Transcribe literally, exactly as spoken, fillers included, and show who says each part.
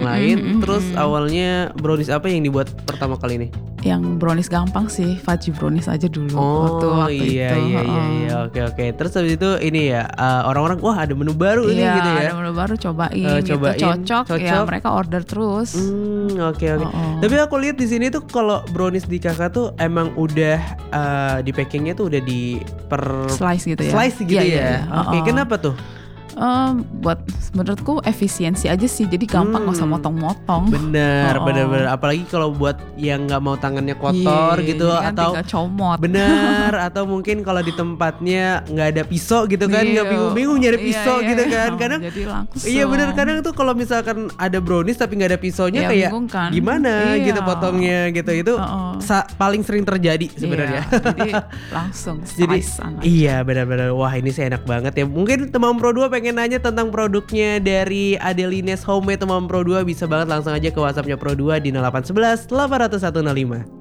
Speaker 1: lain.
Speaker 2: Mm-mm.
Speaker 1: Terus awalnya brownies apa yang dibuat pertama kali ini?
Speaker 2: Yang brownies gampang sih, fudgy brownies aja dulu waktu
Speaker 1: Oh
Speaker 2: waktu
Speaker 1: iya
Speaker 2: itu.
Speaker 1: iya iya
Speaker 2: Heeh.
Speaker 1: iya oke oke. Terus habis itu ini ya uh, orang-orang wah ada menu baru ini
Speaker 2: Iya,
Speaker 1: gitu ya.
Speaker 2: ada menu baru cobain,
Speaker 1: Eh,
Speaker 2: gitu
Speaker 1: cobain,
Speaker 2: cocok, ya
Speaker 1: cocok.
Speaker 2: mereka order terus.
Speaker 1: Hmm oke oke.
Speaker 2: Oh, oh.
Speaker 1: Tapi aku lihat di sini tuh kalau brownies di kakak tuh emang udah uh, di packingnya tuh udah di per
Speaker 2: Slice gitu ya.
Speaker 1: slice gitu
Speaker 2: Iya,
Speaker 1: ya.
Speaker 2: iya, iya.
Speaker 1: Oke
Speaker 2: Oh, oh.
Speaker 1: kenapa tuh?
Speaker 2: Em, buat menurutku efisiensi aja sih, jadi gampang nggak usah
Speaker 1: Hmm.
Speaker 2: motong-motong.
Speaker 1: Bener
Speaker 2: Oh, oh.
Speaker 1: bener bener. Apalagi kalau buat yang nggak mau tangannya kotor
Speaker 2: Iya,
Speaker 1: gitu
Speaker 2: jadi kan
Speaker 1: atau
Speaker 2: tinggal comot.
Speaker 1: bener atau mungkin kalau di tempatnya nggak ada pisau gitu kan nggak
Speaker 2: Iya.
Speaker 1: bingung-bingung nyari
Speaker 2: Iya,
Speaker 1: pisau
Speaker 2: iya,
Speaker 1: gitu
Speaker 2: iya.
Speaker 1: kan
Speaker 2: Oh,
Speaker 1: kadang
Speaker 2: jadi langsung.
Speaker 1: iya bener kadang tuh kalau misalkan ada brownies tapi nggak ada pisaunya
Speaker 2: Iya,
Speaker 1: kayak
Speaker 2: bingung kan?
Speaker 1: gimana
Speaker 2: Iya.
Speaker 1: gitu potongnya gitu itu
Speaker 2: Oh, oh.
Speaker 1: sa- paling sering terjadi sebenarnya.
Speaker 2: Iya, jadi langsung
Speaker 1: Jadi
Speaker 2: slice aja.
Speaker 1: iya benar-benar wah ini sih enak banget ya. Mungkin teman Pro dua pengen nanya tentang produknya dari Adelines Homemade teman Pro dua bisa banget langsung aja ke WhatsAppnya Pro dua di nol delapan satu satu delapan nol satu nol lima.